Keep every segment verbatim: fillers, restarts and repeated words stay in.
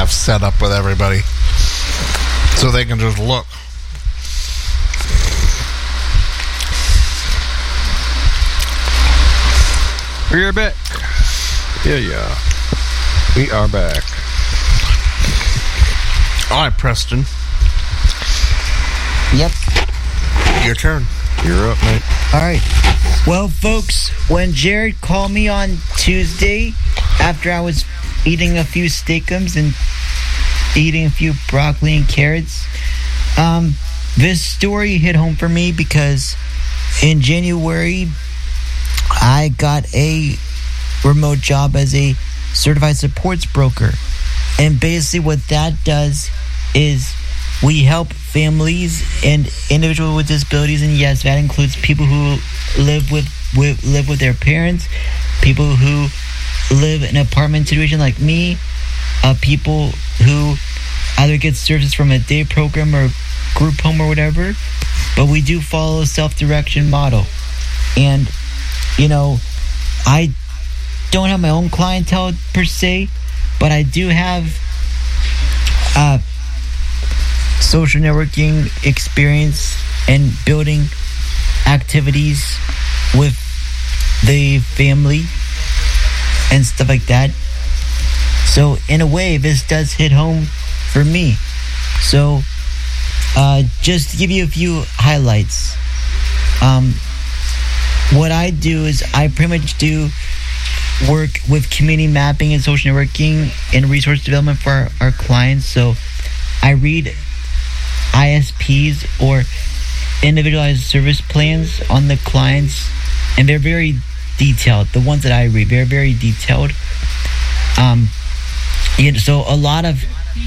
have set up with everybody so they can just look. We're back. Yeah, yeah. We are back. All right, Preston. Yep. Your turn. You're up, mate. All right. Well, folks, when Jared called me on Tuesday after I was eating a few steakums and eating a few broccoli and carrots, um, this story hit home for me because in January, I got a remote job as a certified supports broker. And basically what that does is we help families and individuals with disabilities, and yes, that includes people who live with, with live with their parents, people who live in an apartment situation like me, uh, people who either get services from a day program or group home or whatever. But we do follow a self-direction model. And, you know, I don't have my own clientele per se, but I do have uh, social networking experience and building activities with the family and stuff like that. So in a way, this does hit home for me. So uh, just to give you a few highlights, um, what I do is I pretty much do work with community mapping and social networking and resource development for our, our clients. So I read I S Ps or individualized service plans on the clients, and they're very detailed. The ones that I read, they're very detailed. Um, yeah, so a lot of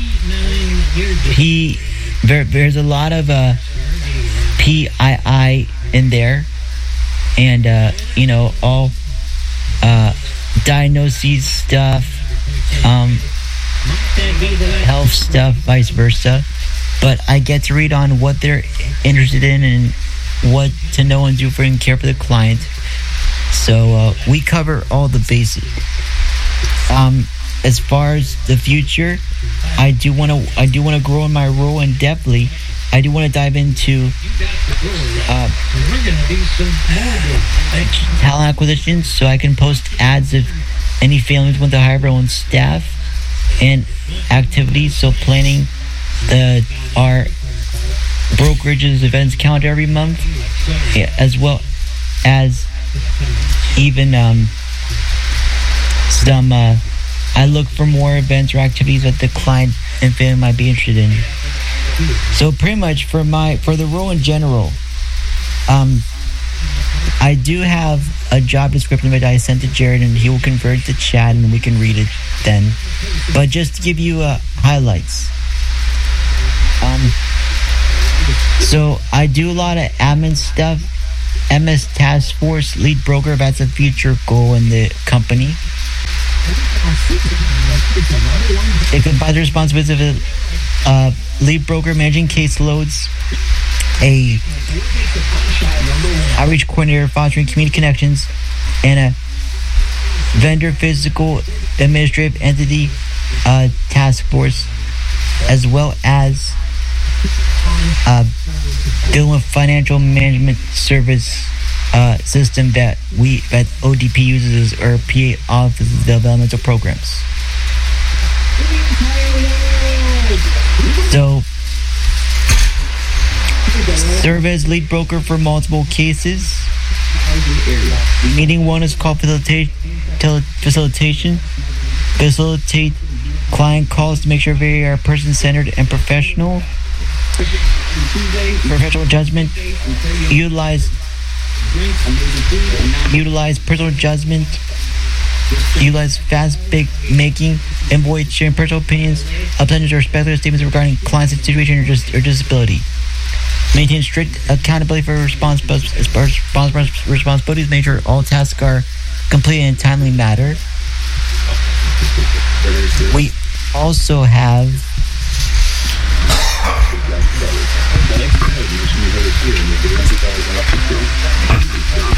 P, there, there's a lot of uh, P I I in there, and uh, you know, all uh, diagnoses stuff, um, health stuff, vice versa. But I get to read on what they're interested in and what to know and do for and care for the client. So uh, we cover all the bases. Um, as far as the future, I do want to I do want to grow in my role, and definitely I do want to dive into uh, talent acquisition, so I can post ads if any families want to hire their own staff, and activities. So planning the our brokerage's events calendar every month, yeah, as well as even um, some uh, I look for more events or activities that the client and family might be interested in. So pretty much for my for the role in general, um, I do have a job description that I sent to Jared, and he will convert it to chat and we can read it then. But just to give you uh, highlights. Um, so I do a lot of admin stuff, M S Task Force, lead broker, that's a future goal in the company. It combines the responsibilities of a uh, lead broker, managing caseloads, a outreach coordinator, fostering community connections, and a vendor physical administrative entity uh, task force, as well as uh, dealing with financial management service uh, system that we that O D P uses, or P A Office of Developmental Programs. So, serve as lead broker for multiple cases. Meeting one is called facilitate, facilitation. Facilitate client calls to make sure they are person-centered and professional. Professional judgment. Utilize Utilize personal judgment. Utilize fast big making. Avoid sharing personal opinions, opinions or speculative statements regarding client's situation or, just, or disability. Maintain strict accountability for respons- respons- responsibilities. Make sure all tasks are completed in a timely manner. We also have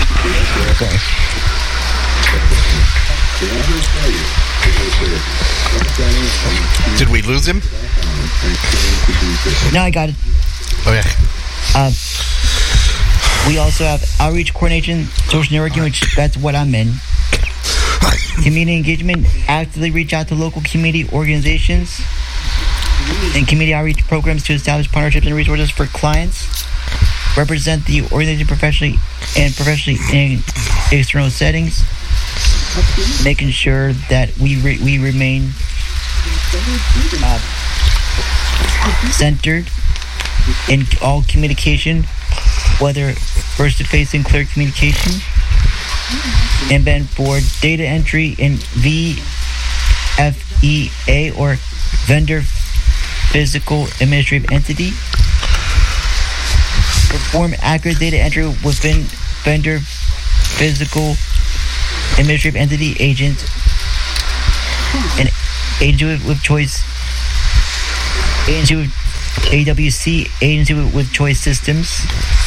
okay. Did we lose him? No, I got it. Okay. Uh, we also have outreach coordination, social networking, which that's what I'm in. Community engagement, actively reach out to local community organizations and community outreach programs to establish partnerships and resources for clients. Represent the organization professionally and professionally in external settings. Making sure that we re- we remain uh, centered in all communication, whether first-to-face and clear communication. And then for data entry in V F E A or vendor physical administrative entity. Perform accurate data entry within vendor physical administrative entity agent and agency with, with choice agency with A W C agency with, with choice systems.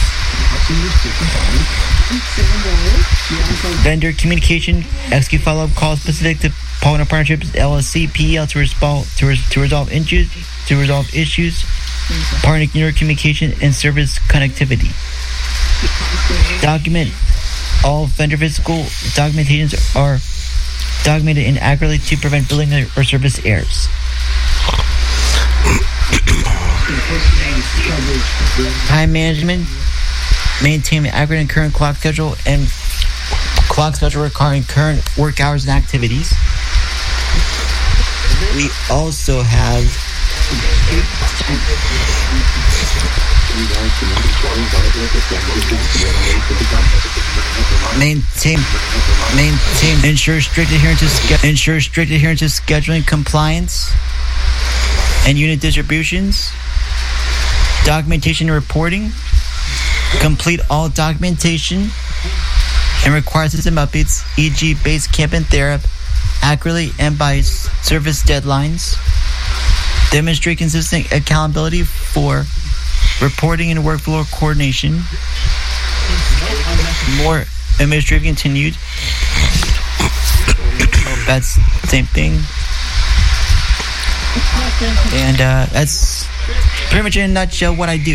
Vendor communication, execute follow-up calls specific to partner partnerships, L L C, P E L to resolve to, res, to resolve issues, to resolve issues, partner communication and service connectivity. Document all vendor physical documentations are documented inaccurately to prevent billing or service errors. Time management. Maintain an accurate and current clock schedule and clock schedule regarding current work hours and activities. We also have maintain maintain ensure strict adherence to ske- ensure strict adherence to scheduling compliance and unit distributions. Documentation and reporting. Complete all documentation and require system updates, for example Basecamp and Therap, accurately and by service deadlines. Demonstrate consistent accountability for reporting and workflow coordination. More administrative continued. Oh, that's the same thing. And uh, that's pretty much in a nutshell what I do.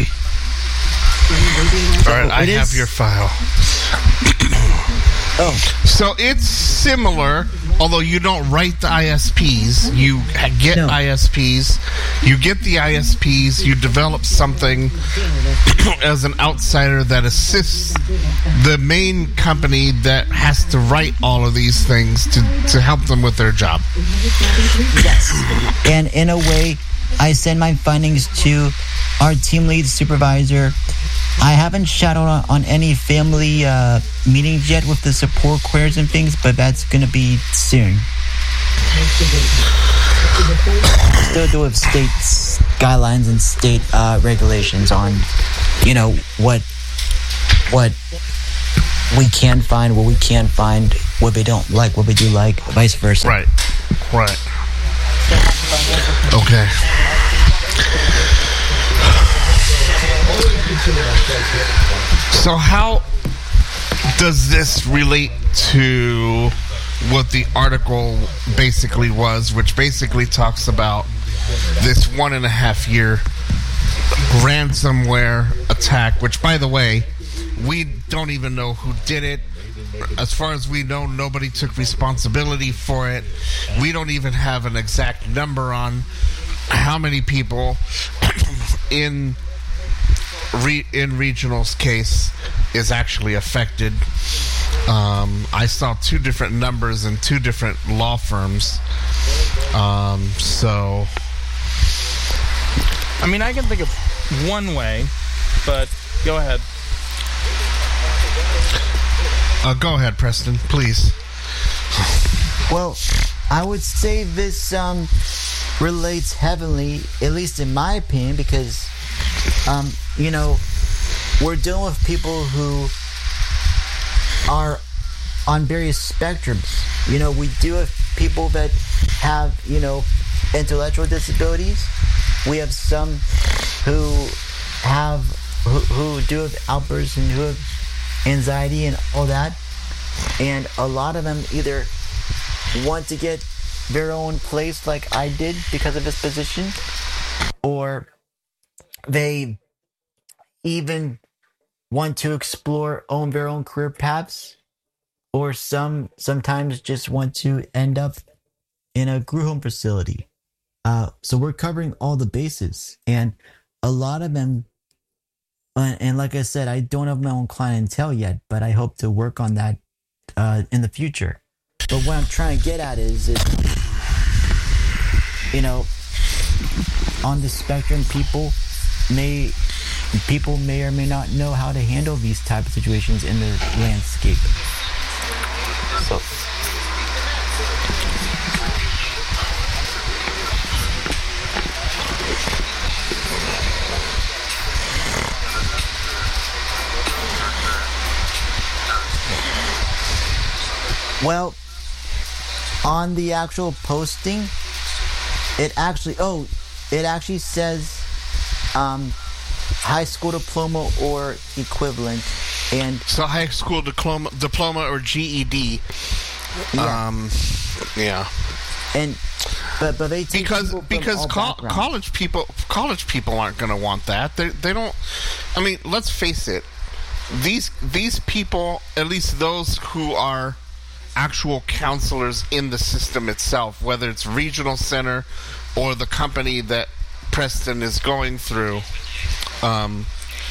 All right, I It have is- your file. Oh, So it's similar, although you don't write the I S Ps. You ha- get No. I S Ps. You get the I S Ps. You develop something as an outsider that assists the main company that has to write all of these things to, to help them with their job. yes. And in a way, I send my findings to our team lead supervisor. I haven't shadowed on, on any family uh, meetings yet with the support coordinators and things, but that's going to be soon. Still do with state guidelines and state uh, regulations on, you know, what what we can find, what we can't find, what we don't like, what we do like, vice versa. Right. Right. Okay. So how does this relate to what the article basically was, which basically talks about this one and a half year ransomware attack, which, by the way, we don't even know who did it. As far as we know, nobody took responsibility for it. We don't even have an exact number on how many people in re- in Regional's case is actually affected. Um, I saw two different numbers in two different law firms. Um, so, I mean, I can think of one way, but go ahead. uh, go ahead, Preston, please. Well, I would say this um, relates heavily, at least in my opinion, because, um, you know, we're dealing with people who are on various spectrums. You know, we do have people that have, you know, intellectual disabilities. We have some who have, who, who do have outbursts and who have anxiety and all that. And a lot of them either want to get their own place like I did because of this position, or they even want to explore own their own career paths, or some sometimes just want to end up in a group home facility. Uh, so we're covering all the bases, and a lot of them. Uh, and like I said, I don't have my own clientele yet, but I hope to work on that uh, in the future. But what I'm trying to get at is, is, you know, on the spectrum, people may people may or may not know how to handle these type of situations in the landscape. So. Well, on the actual posting, it actually, oh, it actually says um, high school diploma or equivalent. And so high school diploma, diploma or G E D. Yeah. Um, yeah. And but but they take because people from because all co- backgrounds. college people college people aren't going to want that. They they don't. I mean, let's face it. These these people, at least those who are actual counselors in the system itself, whether it's regional center or the company that Preston is going through, um,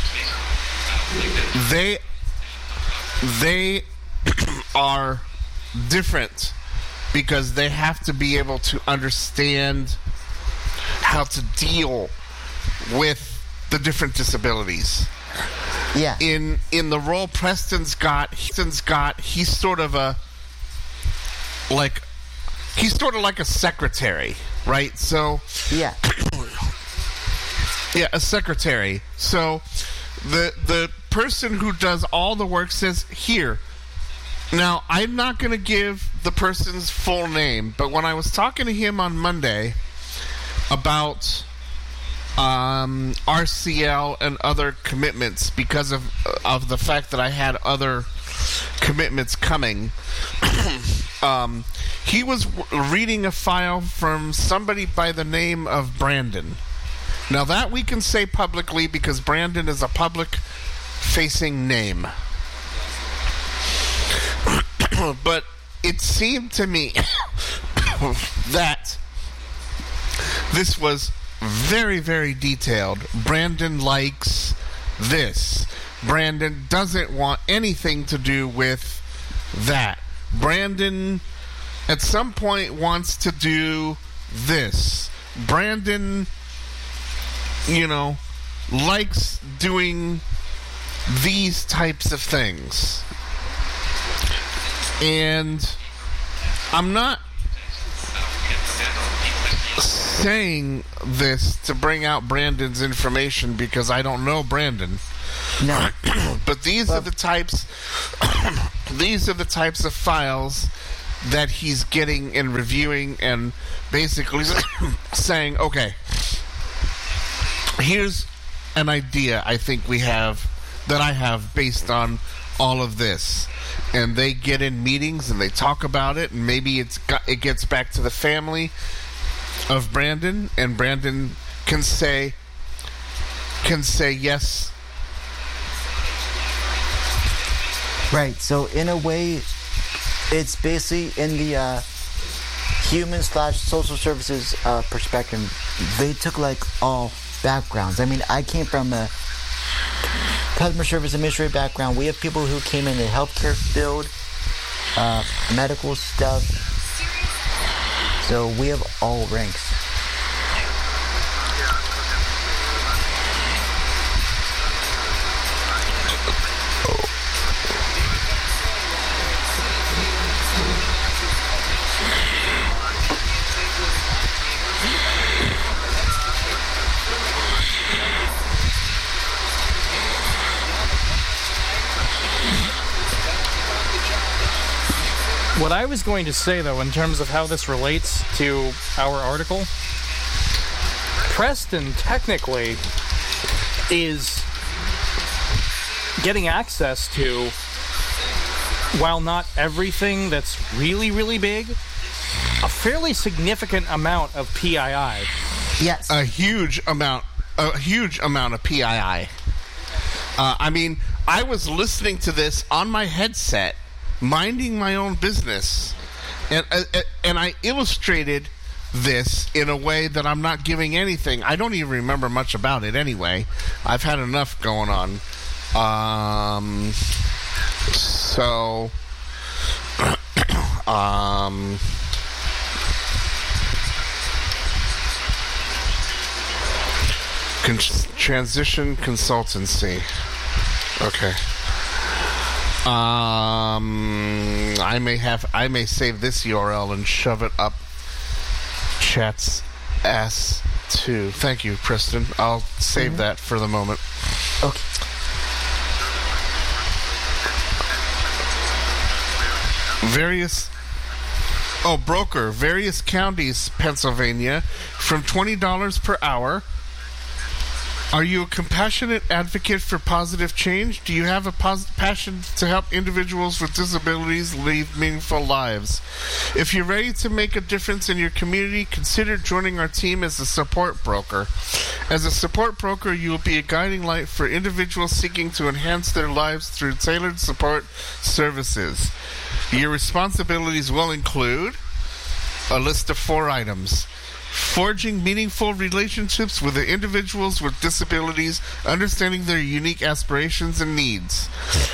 they they are different because they have to be able to understand how to deal with the different disabilities. Yeah. In in the role Preston's got, Preston's got, he's sort of a like he's sort of like a secretary, right? So Yeah. yeah, a secretary. So the the person who does all the work says, here. Now, I'm not going to give the person's full name, but when I was talking to him on Monday about um, R C L and other commitments, because of of the fact that I had other commitments coming, um, he was w- reading a file from somebody by the name of Brandon. Now, that we can say publicly because Brandon is a public-facing name. But it seemed to me that this was very, very detailed. Brandon likes this. Brandon doesn't want anything to do with that. Brandon, at some point, wants to do this. Brandon, you know, likes doing these types of things. And I'm not saying this to bring out Brandon's information because I don't know Brandon. No. But these Well, are the types these are the types of files that he's getting and reviewing and basically saying, okay, here's an idea I think we have that I have based on all of this. And they get in meetings and they talk about it, and maybe it's got, it gets back to the family of Brandon, and Brandon can say can say yes. Right. So in a way, it's basically in the uh, human slash social services uh, perspective. They took like all backgrounds. I mean, I came from a customer service administrative background. We have people who came in the healthcare field, uh, medical stuff. So we have all ranks. What I was going to say, though, in terms of how this relates to our article, Preston technically is getting access to, while not everything that's really, really big, a fairly significant amount of P I I. Yes. A huge amount, a huge amount of P I I. Uh, I mean, I was listening to this on my headset, minding my own business, and uh, and I illustrated this in a way that I'm not giving anything. I don't even remember much about it anyway. I've had enough going on. Um, so, um, con- transition consultancy. Okay. Um, I may have, I may save this U R L and shove it up Chat's ass too. Thank you, Preston. I'll save mm-hmm. that for the moment. Okay. Various oh broker various counties, Pennsylvania, from twenty dollars per hour. Are you a compassionate advocate for positive change? Do you have a pos- passion to help individuals with disabilities lead meaningful lives? If you're ready to make a difference in your community, consider joining our team as a support broker. As a support broker, you will be a guiding light for individuals seeking to enhance their lives through tailored support services. Your responsibilities will include a list of four items. Forging meaningful relationships with the individuals with disabilities, understanding their unique aspirations and needs.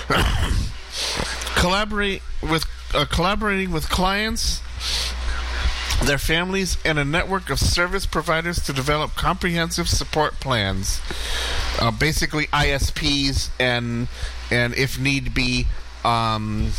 Collaborate with uh, collaborating with clients, their families, and a network of service providers to develop comprehensive support plans. Uh, basically, I S Ps and and if need be, um,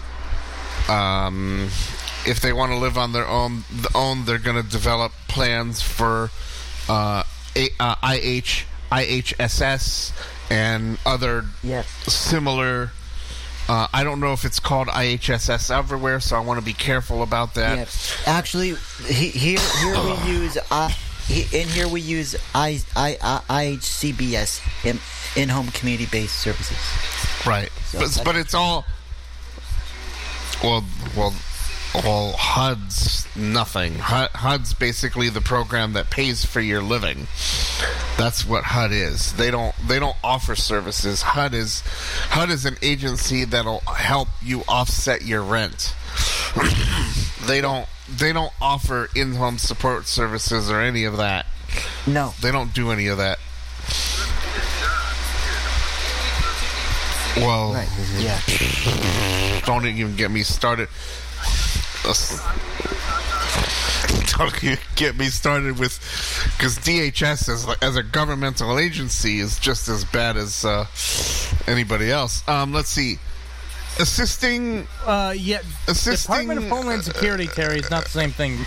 um. if they want to live on their own, own they're going to develop plans for uh, A, uh, I H, I H S S and other yes. similar. Uh, I don't know if it's called I H S S everywhere, so I want to be careful about that. Yes. Actually, he, here here we use uh, he, in here we use I I I H C B S in in home community based services. Right, so but but it's all well well. Well, H U D's nothing. H U D's basically the program that pays for your living. That's what H U D is. They don't they don't offer services. H U D is H U D is an agency that'll help you offset your rent. they don't they don't offer in-home support services or any of that. No. They don't do any of that. Well, right. Yeah. Don't even get me started. Don't get me started with, because D H S as, as a governmental agency is just as bad as uh, anybody else. Um, let's see, assisting. Uh, yeah, assisting. Department of Homeland Security, Terry, is not the same thing.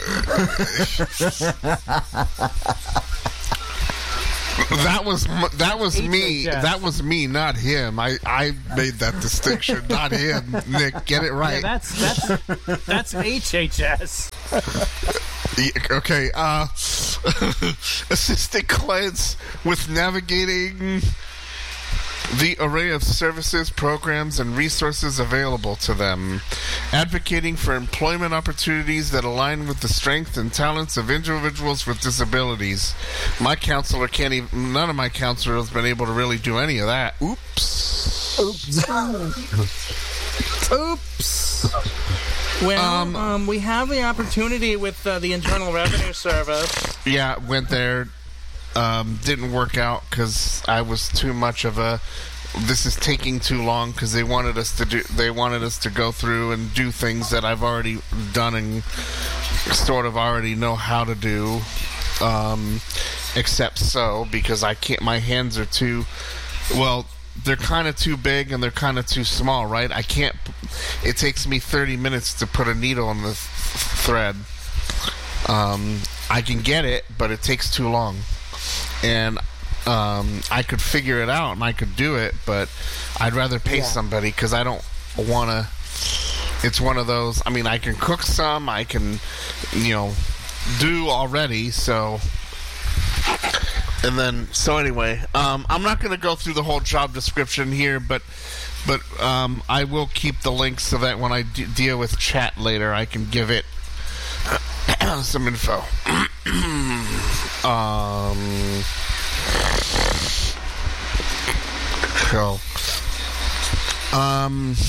That was that was me. H H S. That was me, not him. I, I made that distinction, not him. Nick, get it right. Yeah, that's that's that's H H S. Yeah, okay. Uh, assisting clients with navigating the array of services, programs, and resources available to them. Advocating for employment opportunities that align with the strengths and talents of individuals with disabilities. My counselor can't even, none of my counselors have been able to really do any of that. Oops. Oops. Oops. Well, um, um, we have the opportunity with uh, the Internal Revenue Service. Yeah, went there. Um, didn't work out because I was too much of a. This is taking too long because they wanted us to do. They wanted us to go through and do things that I've already done and sort of already know how to do. Um, except so because I can't. My hands are too. Well, they're kind of too big and they're kind of too small, right? I can't. It takes me thirty minutes to put a needle in the th- thread. Um, I can get it, but it takes too long. And um, I could figure it out and I could do it, but I'd rather pay yeah. somebody because I don't want to. It's one of those. I mean, I can cook some, I can, you know, do already. So, and then so anyway, um, I'm not going to go through the whole job description here, but but um, I will keep the links so that when I d- deal with chat later, I can give it some info. um, so, um,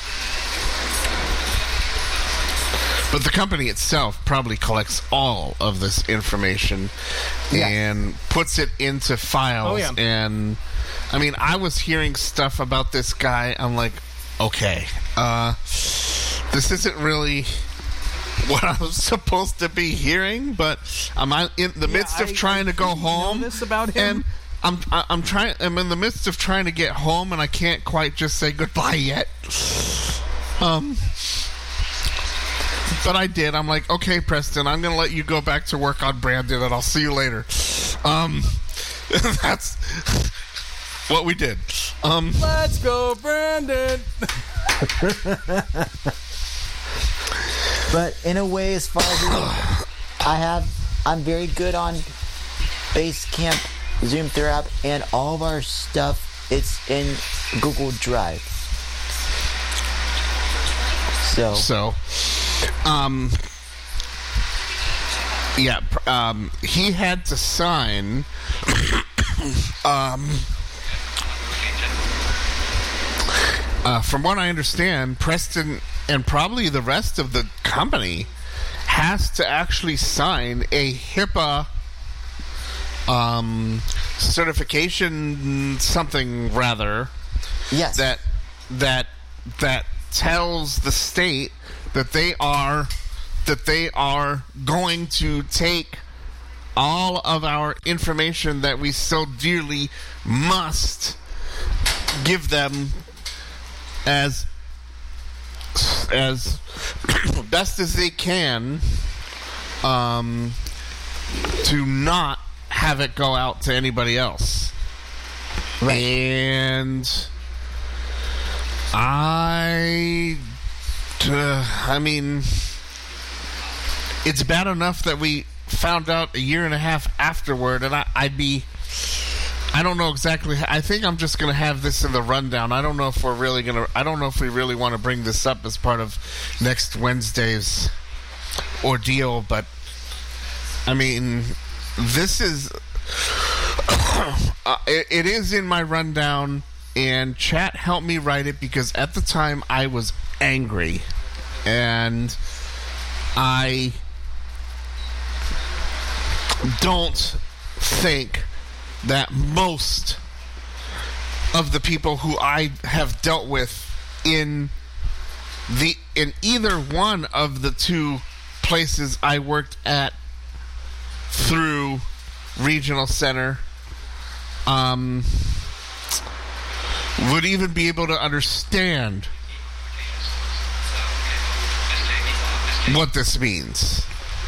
but the company itself probably collects all of this information Yeah. and puts it into files. Oh, yeah. And I mean, I was hearing stuff about this guy. I'm like, okay, uh, this isn't really what I was supposed to be hearing, but I'm in the midst of I- trying to go I home. know this about him. And I'm I- I'm trying. I'm in the midst of trying to get home, and I can't quite just say goodbye yet. Um, but I did. I'm like, okay, Preston, I'm gonna let you go back to work on Brandon, and I'll see you later. Um, that's what we did. Um, Let's go, Brandon. But in a way, as far as I have, I'm very good on Basecamp, Zoom Through app, and all of our stuff. It's in Google Drive. So, So, um, yeah, pr- um, he had to sign, um, uh, from what I understand, Preston and probably the rest of the company has to actually sign a HIPAA, um, certification, something rather, yes, that that that tells the state that they are that they are going to take all of our information that we so dearly must give them as as best as they can, um, to not have it go out to anybody else. Right. And I, uh, I mean, it's bad enough that we found out a year and a half afterward, and I, I'd be, I don't know exactly. I think I'm just going to have this in the rundown. I don't know if we're really going to, I don't know if we really want to bring this up as part of next Wednesday's ordeal, but I mean, this is, uh, it, it is in my rundown. And chat helped me write it because at the time I was angry. And I don't think that most of the people who I have dealt with in the in either one of the two places I worked at through Regional Center um would even be able to understand what this means.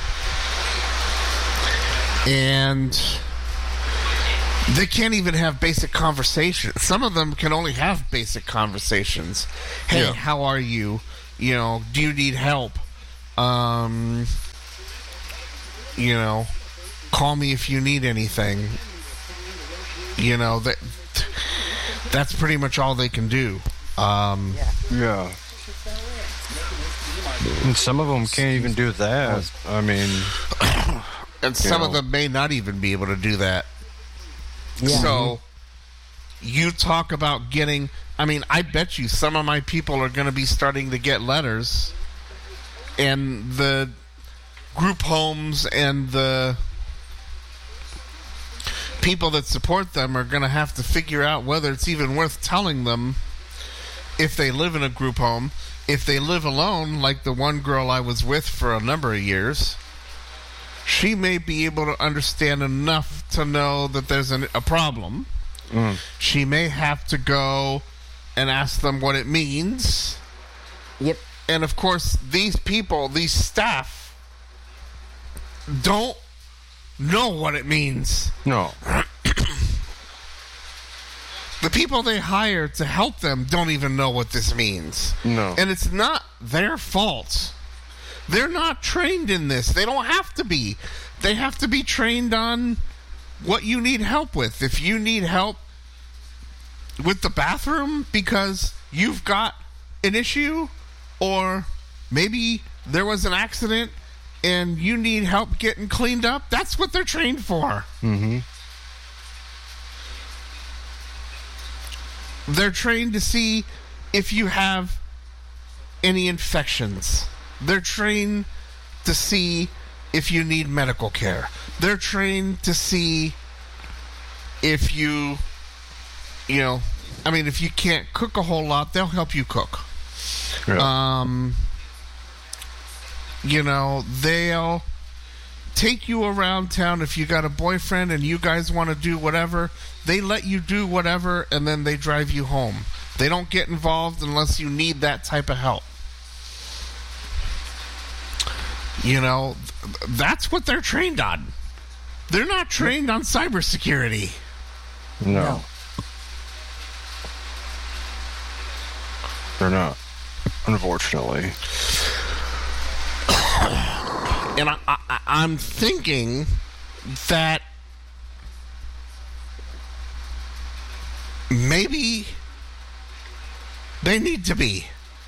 And they can't even have basic conversations. Some of them can only have basic conversations. Hey, Yeah. how are you? You know, do you need help? Um, you know, call me if you need anything. You know, that that's pretty much all they can do. Um, Yeah. And some of them can't even do that. I mean, and some You of know. them may not even be able to do that. Yeah. So, you talk about getting... I mean, I bet you some of my people are going to be starting to get letters, and the group homes and the people that support them are going to have to figure out whether it's even worth telling them if they live in a group home. If they live alone, like the one girl I was with for a number of years, she may be able to understand enough to know that there's an, a problem. mm, She may have to go and ask them what it means. Yep. And of course, these people, these staff, don't know what it means. no. The people they hire to help them don't even know what this means. No. And it's not their fault. They're not trained in this. They don't have to be. They have to be trained on what you need help with. If you need help with the bathroom because you've got an issue, or maybe there was an accident and you need help getting cleaned up, that's what they're trained for. Mm-hmm. They're trained to see if you have any infections. They're trained to see if you need medical care. They're trained to see if you, you know, I mean, if you can't cook a whole lot, they'll help you cook. Yeah. Um, you know, they'll take you around town. If you got a boyfriend and you guys want to do whatever, they let you do whatever, and then they drive you home. They don't get involved unless you need that type of help. You know, th- that's what they're trained on. They're not trained on cybersecurity. No. No. They're not. Unfortunately. And I, I, I'm thinking that maybe they need to be.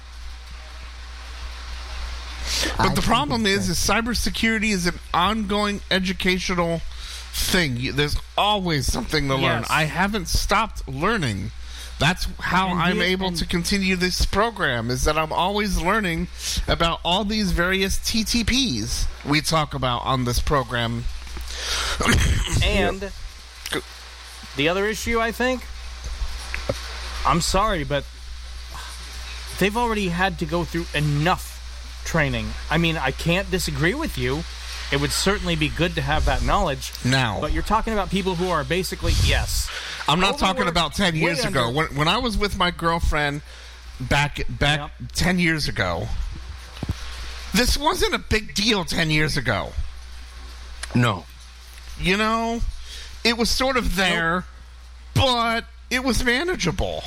But I the problem think is, it's is cybersecurity is an ongoing educational thing. You, there's always something to learn. Yes. I haven't stopped learning. That's how And I'm the- able and- to continue this program, is that I'm always learning about all these various T T Ps we talk about on this program. And the other issue, I think, I'm sorry, but they've already had to go through enough training. I mean, I can't disagree with you. It would certainly be good to have that knowledge. Now, But you're talking about people who are basically, yes. I'm not talking overworked, about ten years way ago. under- When, when I was with my girlfriend back back Yep. ten years ago, this wasn't a big deal ten years ago. No. You know, it was sort of there, but it was manageable.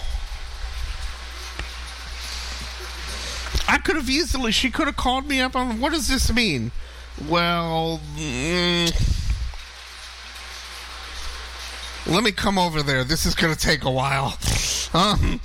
I could have easily, she could have called me up on, what does this mean? Well, mm, let me come over there. This is going to take a while. Um,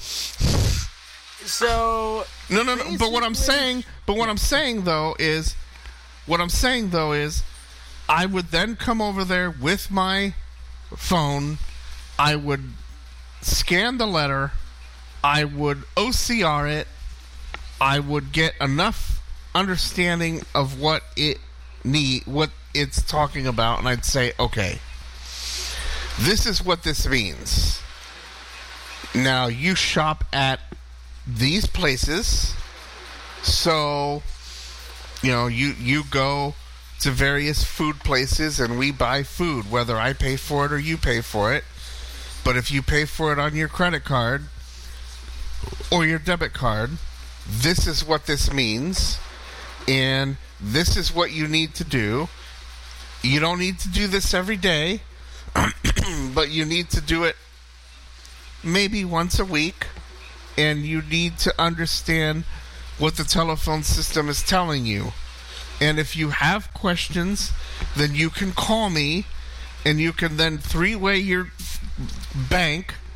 So, no, no, no. But what I'm saying, but what I'm saying though is, what I'm saying though is, I would then come over there with my phone. I would scan the letter. I would O C R it. I would get enough understanding of what it need, what it's talking about, and I'd say, okay, this is what this means. Now you shop at these places, so you know you you go to various food places, and we buy food, whether I pay for it or you pay for it. But if you pay for it on your credit card or your debit card, this is what this means, and this is what you need to do. You don't need to do this every day, but you need to do it maybe once a week, and you need to understand what the telephone system is telling you. And if you have questions, then you can call me, and you can then three-way your bank